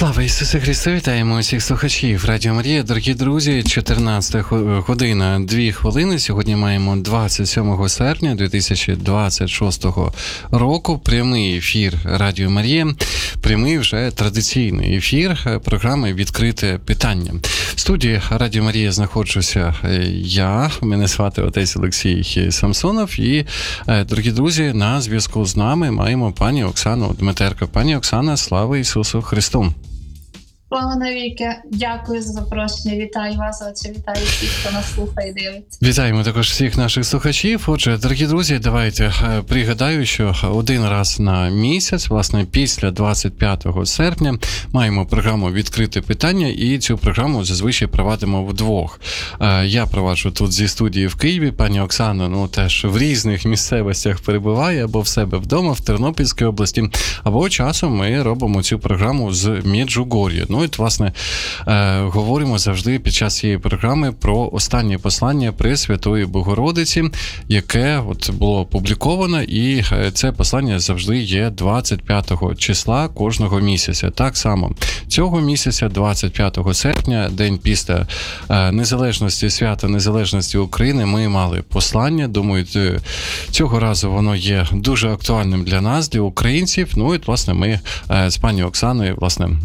Слава Ісусу Христу! Вітаємо усіх слухачів Радіо Марія. Дорогі друзі, 14 година, 2 хвилини. Сьогодні маємо 27 серпня 2026 року. Прямий ефір Радіо Марія. Прямий вже традиційний ефір програми «Відкрите питання». В студії Радіо Марія знаходжуся я, мене звати отець Олексій Самсонов. І, дорогі друзі, на зв'язку з нами маємо пані Оксану Дмитерко. Пані Оксана, слава Ісусу Христу! Слава навіки. Дякую за запрошення. Вітаю вас, отче. Вітаю всіх, хто нас слухає і дивиться. Вітаємо також всіх наших слухачів. Отже, дорогі друзі, давайте пригадаю, що один раз на місяць, власне, після 25 серпня, маємо програму «Відкрите питання», і цю програму зазвичай провадимо вдвох. Я проваджу тут зі студії в Києві, пані Оксана, теж в різних місцевостях перебуває, або в себе вдома, в Тернопільській області, або часом ми робимо цю програму з Меджугор'я. Власне, говоримо завжди під час цієї програми про останнє послання Пресвятої Богородиці, яке було опубліковано, і це послання завжди є 25 числа кожного місяця. Так само цього місяця, 25 серпня, день після незалежності, свята Незалежності України, ми мали послання. Думаю, цього разу воно є дуже актуальним для нас, для українців. Власне, ми з пані Оксаною,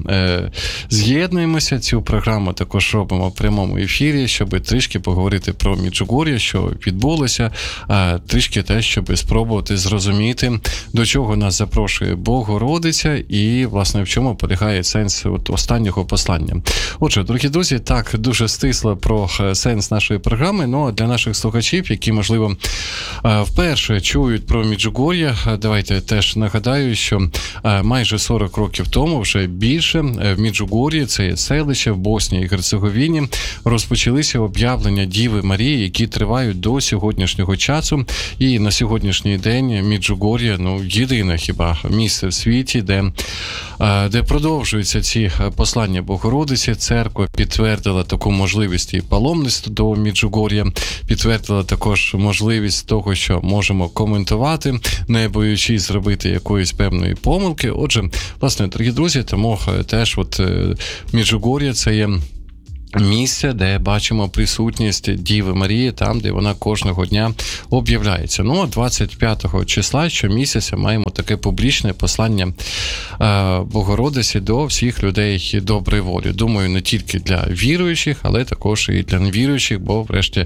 з'єднуємося, цю програму також робимо в прямому ефірі, щоб трішки поговорити про Меджугор'я, що відбулося, трішки те, щоб спробувати зрозуміти, до чого нас запрошує Богородиця і, власне, в чому полягає сенс останнього послання. Отже, дорогі друзі, так, дуже стисло про сенс нашої програми, але для наших слухачів, які, можливо, вперше чують про Меджугор'я, давайте теж нагадаю, що майже 40 років тому, вже більше, в Меджугор'ї, це є селище в Боснії і Герцеговіні, розпочалися об'явлення Діви Марії, які тривають до сьогоднішнього часу. І на сьогоднішній день Меджугор'я, єдине хіба місце в світі, де продовжуються ці послання Богородиці. Церква підтвердила таку можливість і паломництва до Меджугор'я, підтвердила також можливість того, що можемо коментувати, не боючись зробити якоїсь певної помилки. Отже, власне, дорогі друзі, тому теж Меджугор'я – це є місце, де бачимо присутність Діви Марії, там, де вона кожного дня об'являється. 25 числа щомісяця маємо таке публічне послання Богородиці до всіх людей доброї волі. Думаю, не тільки для віруючих, але також і для невіруючих, бо врешті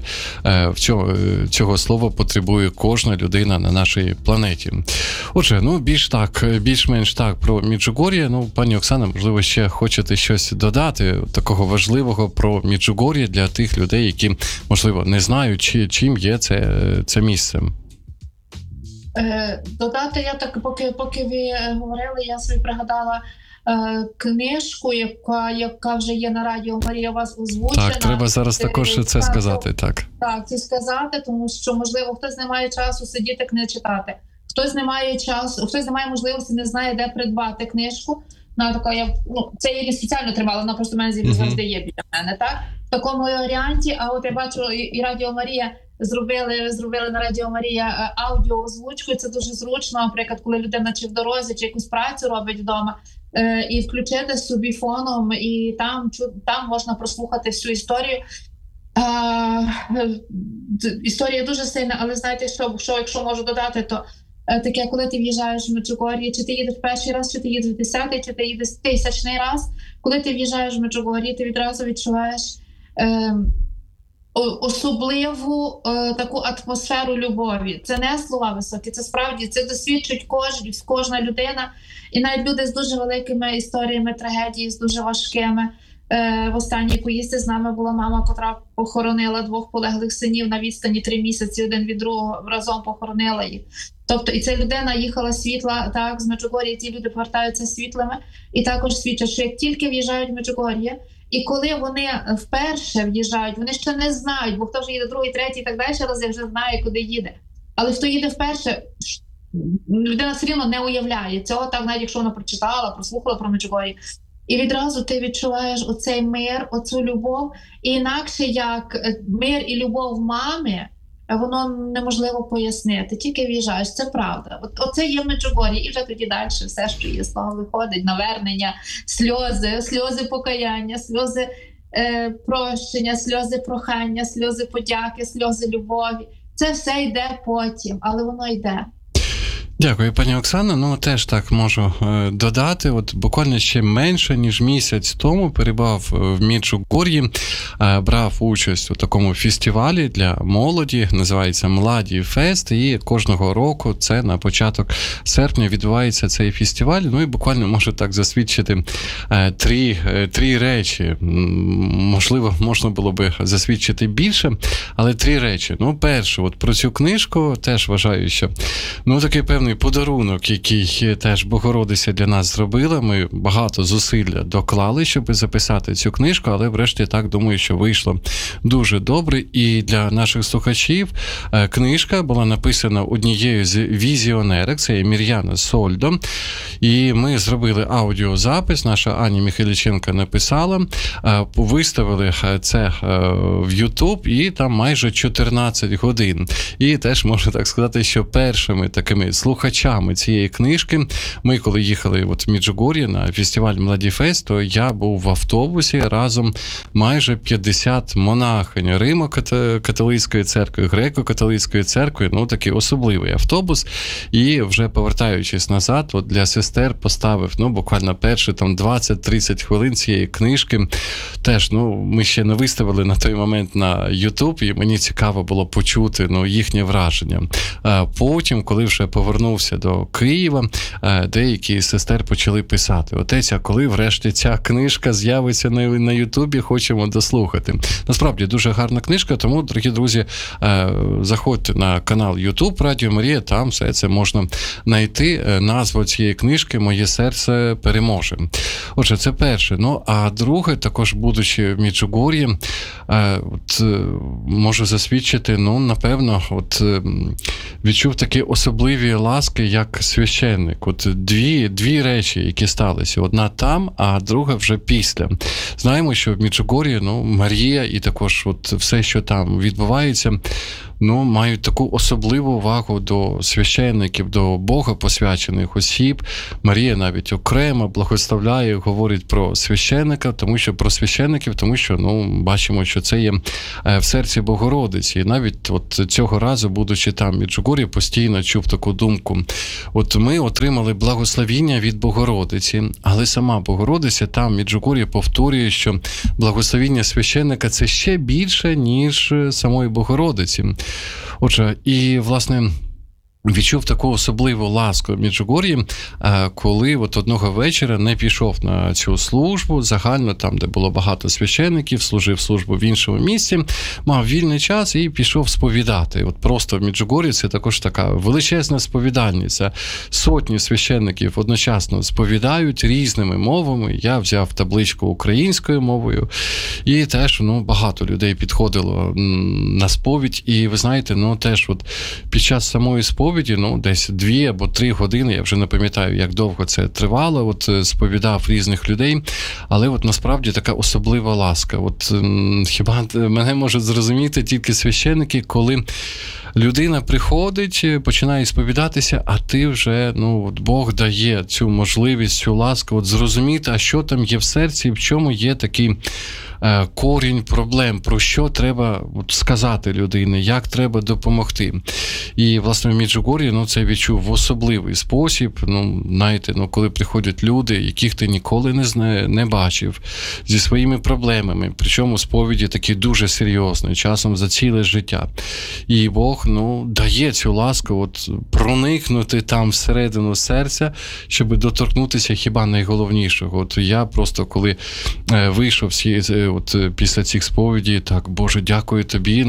цього слова потребує кожна людина на нашій планеті. Отже, більш-менш так про Меджугор'я. Пані Оксана, можливо, ще хочете щось додати такого важливого про Меджугор'я для тих людей, які, можливо, не знають, чим є це місце. Додати я так, поки ви говорили, я собі пригадала книжку, яка вже є на Радіо Марія у вас озвучена. Так, треба зараз також це сказати, так. Так, це сказати, тому що, можливо, хтось не має часу сидіти, книги читати. Хтось не має часу, хтось не має можливості, не знає, де придбати книжку. Це є не спеціально тривало, вона просто в мене завжди є біля мене, так? В такому варіанті, а от я бачу, і Радіо Марія зробили на Радіо Марія аудіоозвучку, і це дуже зручно, наприклад, коли людина чи в дорозі, чи якусь працю робить вдома, і включити собі фоном, і там можна прослухати всю історію. Історія дуже сильна, але знаєте, що якщо можу додати, то таке, коли ти в'їжджаєш в Меджугор'я, чи ти їдеш перший раз, чи ти їдеш 10-й, чи ти їдеш 1000-й раз, коли ти в'їжджаєш в Меджугор'я, ти відразу відчуваєш особливу таку атмосферу любові. Це не слова високі, це справді, це досвідчують кожна людина, і навіть люди з дуже великими історіями трагедії, з дуже важкими. В останній поїздці з нами була мама, котра похоронила 2 полеглих синів на відстані 3 місяці, один від другого, разом похоронила їх. Тобто, і ця людина їхала світла, так, з Меджугор'я, ті люди повертаються світлими, і також свідчать, що як тільки в'їжджають в Меджугор'я, і коли вони вперше в'їжджають, вони ще не знають, бо хто вже їде другий, третій і так далі, але вже знає, куди їде. Але хто їде вперше, людина все рівно не уявляє цього, так, навіть якщо вона прочитала, прослухала про Меджугор'я. І відразу ти відчуваєш оцей мир, оцю любов. І інакше як мир і любов мами, воно неможливо пояснити, тільки в'їжджаєш, це правда. Оце є в Меджугор'ї, і вже тоді далі все, що є з того виходить, навернення, сльози покаяння, сльози прощення, сльози прохання, сльози подяки, сльози любові. Це все йде потім, але воно йде. Дякую, пані Оксано. Ну, теж так можу додати. От буквально ще менше, ніж місяць тому перебував в Меджугор'ї, брав участь у такому фестивалі для молоді, називається «Младі Фест», і кожного року, це на початок серпня, відбувається цей фестиваль. Ну і буквально можу так засвідчити три речі. Можливо, можна було би засвідчити більше, але 3 речі. Ну, перше, от про цю книжку теж вважаю, що такий певний подарунок, який теж Богородиця для нас зробила. Ми багато зусилля доклали, щоб записати цю книжку, але врешті так думаю, що вийшло дуже добре. І для наших слухачів книжка була написана однією з візіонерок, це Мір'яна Сольдо. І ми зробили аудіозапис, наша Аня Михайліченко написала, виставили це в YouTube, і там майже 14 годин. І теж можу так сказати, що першими такими слухачами цієї книжки, ми коли їхали в Меджугор'ї на фестиваль «Младі Фест», то я був в автобусі разом майже 50 монахинь Римо-католицької церкви, Греко-католицької церкви, такий особливий автобус. І вже повертаючись назад, для сестер поставив, буквально перші 20-30 хвилин цієї книжки. Теж, ми ще не виставили на той момент на YouTube, і мені цікаво було почути, їхнє враження. Потім, коли вже повернувся до Києва, деякі сестер почали писати: «Отець, а коли врешті ця книжка з'явиться на Ютубі, хочемо дослухати». Насправді, дуже гарна книжка, тому, дорогі друзі, заходьте на канал YouTube Радіо Марія, там все це можна знайти. Назву цієї книжки «Моє серце переможе». Отже, це перше. А друге, також будучи в Меджугор'ї, можу засвідчити, напевно, відчув такі особливі ласки, як священник. Дві речі, які сталися. Одна там, а друга вже після. Знаємо, що в Меджугор'ї, Марія і також все, що там відбувається, мають таку особливу увагу до священників, до Бога посвячених осіб. Марія навіть окремо благословляє, говорить про священника, про священників, тому що, бачимо, що це є в серці Богородиці. І навіть цього разу, будучи там в Меджугор'ї, постійно чув таку думку. Ми отримали благословіння від Богородиці, але сама Богородиця там в Меджугор'ї повторює, що благословіння священника – це ще більше, ніж самої Богородиці. Отже, і, власне, відчув таку особливу ласку в Меджугор'ї, коли одного вечора не пішов на цю службу, загально там, де було багато священників, служив службу в іншому місці, мав вільний час і пішов сповідати. Просто в Меджугор'ї це також така величезна сповідальниця. Сотні священників одночасно сповідають різними мовами. Я взяв табличку українською мовою, і теж багато людей підходило на сповідь. І ви знаєте, теж під час самої сповіді, десь 2 або 3 години, я вже не пам'ятаю, як довго це тривало, сповідав різних людей, але насправді така особлива ласка. Хіба мене можуть зрозуміти тільки священники, коли людина приходить, починає сповідатися, а ти вже, Бог дає цю можливість, цю ласку, зрозуміти, а що там є в серці, в чому є такий корінь проблем, про що треба сказати людині, як треба допомогти. І, власне, в Меджугор'ї, це відчув в особливий спосіб. Знаєте, коли приходять люди, яких ти ніколи не бачив, зі своїми проблемами, причому сповіді такі дуже серйозні, часом за ціле життя. І Бог, дає цю ласку проникнути там всередину серця, щоб доторкнутися хіба найголовнішого. Я просто, коли вийшов після цих сповідей, так, Боже, дякую тобі,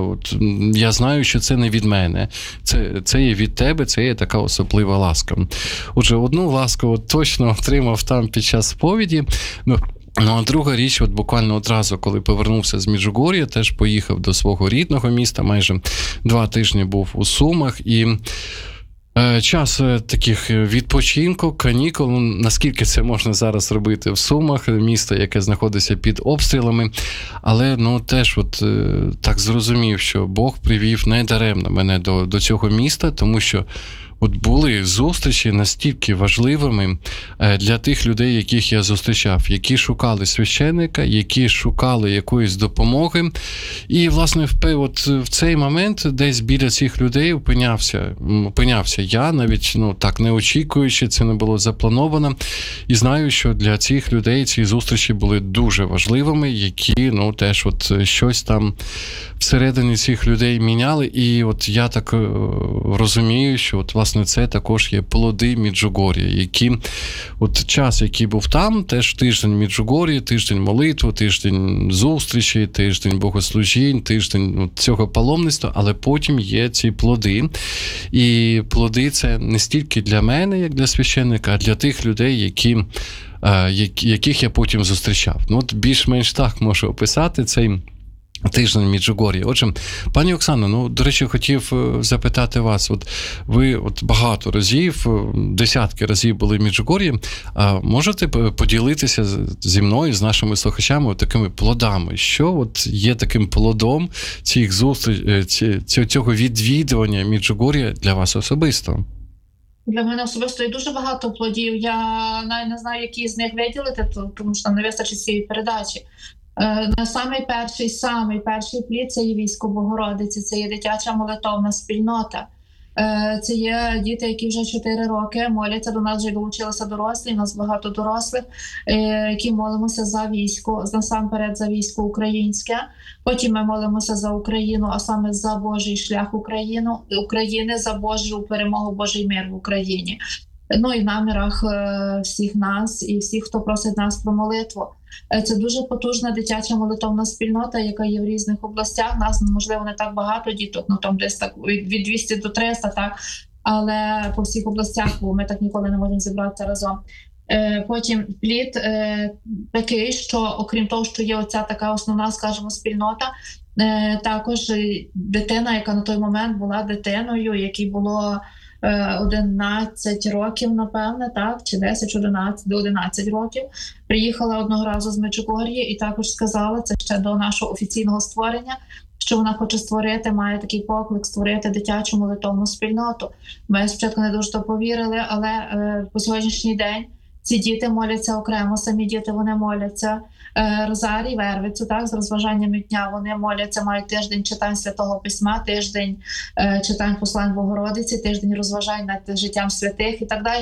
я знаю, що це не від мене, це є від тебе, це є така особлива ласка. Отже, одну ласку точно отримав там під час сповіді. А друга річ, буквально одразу, коли повернувся з Меджугор'я, теж поїхав до свого рідного міста, майже 2 тижні був у Сумах, і Час таких відпочинку, канікул, ну, наскільки це можна зараз робити в Сумах, місто, яке знаходиться під обстрілами, але ну теж так зрозумів, що Бог привів недаремно мене до цього міста, тому що були зустрічі настільки важливими для тих людей, яких я зустрічав, які шукали священника, які шукали якоїсь допомоги. І, власне, в цей момент десь біля цих людей опинявся я, навіть так не очікуючи, це не було заплановано. І знаю, що для цих людей ці зустрічі були дуже важливими, які теж щось там всередині цих людей міняли. І я так розумію, що власне це також є плоди Меджугор'я, які час, який був там, теж тиждень Меджугор'я, тиждень молитви, тиждень зустрічі, тиждень богослужінь, тиждень цього паломництва, але потім є ці плоди. І плоди це не стільки для мене, як для священника, а для тих людей, яких я потім зустрічав. Більш-менш так можу описати цей тиждень Меджугор'я. Отже, пані Оксано, до речі, хотів запитати вас. Ви багато разів, десятки разів були в Меджугор'ї. Можете поділитися зі мною, з нашими слухачами такими плодами? Що є таким плодом цих цього відвідування Меджугор'я для вас особисто? Для мене особисто є дуже багато плодів. Я навіть не знаю, які з них виділити, тому що там не вистачить цієї передачі. Самий перший плід – це є військо Богородиці, це є дитяча молитовна спільнота. Це є діти, які вже 4 роки моляться, до нас вже долучилися дорослі, у нас багато дорослих, які молимося за військо, насамперед за військо українське. Потім ми молимося за Україну, а саме за Божий шлях України, за Божу перемогу, Божий мир в Україні. І в намірах всіх нас і всіх, хто просить нас про молитву. Це дуже потужна дитяча молитовна спільнота, яка є в різних областях. Нас, можливо, не так багато діток, там десь так від 200 до 300, так, але по всіх областях, бо ми так ніколи не можемо зібрати разом. Потім плід такий, що окрім того, що є оця така основна, скажімо, спільнота, також дитина, яка на той момент була дитиною, якій було 11 років, напевне, так, чи 10, 11 років, приїхала одного разу з Меджугор'ї і також сказала, це ще до нашого офіційного створення, що вона хоче створити, має такий поклик створити дитячу молитовну спільноту. Ми спочатку не дуже то повірили, але по сьогоднішній день ці діти моляться окремо, самі діти вони моляться. Розарій, Вервицю, так, з розважаннями дня вони моляться, мають тиждень читань Святого Письма, тиждень читань послань Богородиці, тиждень розважань над життям святих і так далі.